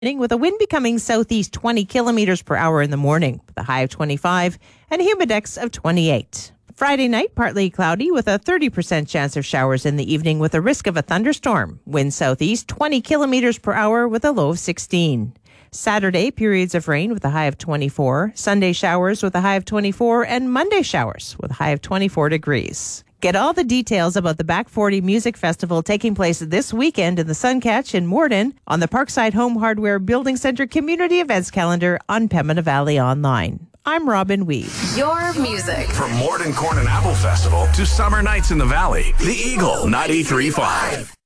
with a wind becoming southeast 20 kilometers per hour in the morning, with a high of 25 and a humidex of 28. Friday night, partly cloudy with a 30% chance of showers in the evening with a risk of a thunderstorm. Wind southeast 20 kilometers per hour with a low of 16. Saturday, periods of rain with a high of 24. Sunday, showers with a high of 24. And Monday, showers with a high of 24 degrees. Get all the details about the Back 40 Music Festival taking place this weekend in the Suncatch in Morden on the Parkside Home Hardware Building Centre Community Events Calendar on Pembina Valley Online. I'm Robin Weave. Your music. From Morden Corn and Apple Festival to summer nights in the Valley, the Eagle 93.5.